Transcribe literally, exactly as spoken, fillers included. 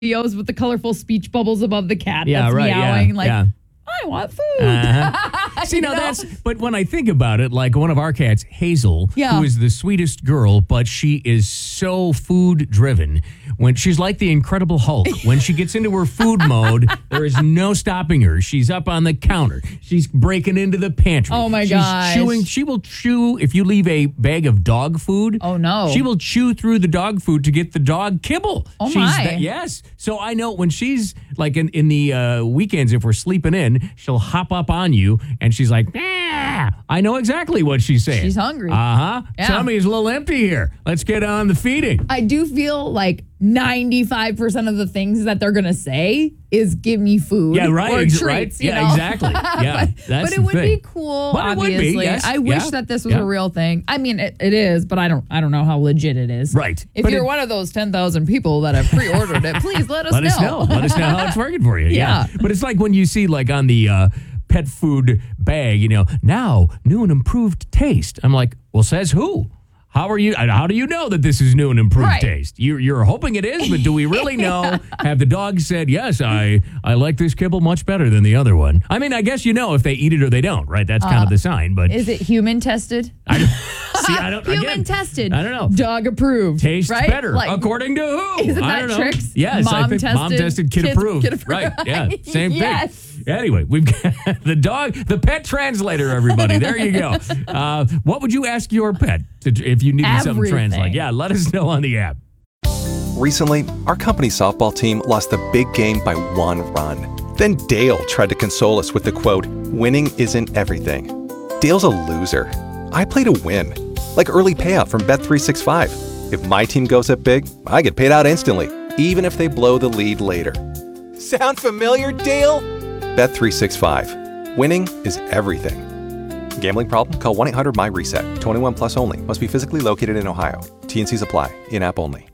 videos with the colorful speech bubbles above the cat Yeah, that's right, meowing. yeah, like, yeah. I want food. Uh-huh. See, You now know? that's, but when I think about it, like one of our cats, Hazel, Yeah. who is the sweetest girl, but she is so food driven. When she's like the Incredible Hulk, when she gets into her food mode, there is no stopping her. She's up on the counter. She's breaking into the pantry. Oh, my she's gosh. chewing. She will chew if you leave a bag of dog food. Oh, no. She will chew through the dog food to get the dog kibble. Oh, she's my. that- yes. So I know when she's like in, in the uh, weekends, if we're sleeping in, she'll hop up on you and she's like, ah, I know exactly what she's saying. She's hungry. Uh-huh. Yeah. Tummy's a little empty here. Let's get on the feeding. I do feel like ninety-five percent of the things that they're going to say is give me food Yeah, right. or ex- treats. right? You Yeah, know? exactly. Yeah, but, that's but it the would thing. be cool, But it would be, obviously. yes. I wish Yeah. that this was Yeah. a real thing. I mean, it, it is, but I don't I don't know how legit it is. Right. If But you're it- one of those ten thousand people that have pre-ordered it, please let us Let know. us know. Let us know how it's working for you. Yeah. Yeah. But it's like when you see like on the uh, pet food bag, you know, now new and improved taste. I'm like, well, says who? How are you? How do you know that this is new and improved Right. taste? You're, you're hoping it is, but do we really know? Have the dogs said, yes, I, I like this kibble much better than the other one? I mean, I guess you know if they eat it or they don't, right? That's kind of the sign. But Is it human tested? I don't, see, I don't. Human again, tested. I don't know. Dog approved. Tastes right? better, Like, according to who? Isn't I that don't know. tricks? Yes, I Mom think mom tested, tested, kid kid- approved. kid approved. Right? Yeah, same Yes. thing. Anyway, we've got the dog, the pet translator. Everybody, there you go. Uh, what would you ask your pet to, if you needed something Everything. translated? Yeah, let us know on the app. Recently, our company softball team lost the big game by one run. Then Dale tried to console us with the quote, "Winning isn't everything." Dale's a loser. I play to win. Like early payout from Bet three sixty-five. If my team goes up big, I get paid out instantly, even if they blow the lead later. Sound familiar, Dale? Bet three sixty-five. Winning is everything. Gambling problem? Call one eight hundred M Y RESET. twenty-one plus only. Must be physically located in Ohio. T N Cs apply. In-app only.